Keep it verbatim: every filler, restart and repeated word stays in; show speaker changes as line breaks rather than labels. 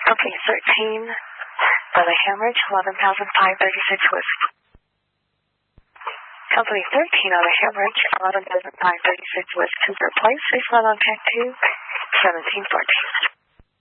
Okay, thirteen Lily Hemorrhage, eleven thousand five hundred thirty-six West. Company thirteen Lily Hemorrhage, eleven thousand five hundred thirty-six West Cougar Place, refund on tag two, seventeen fourteen.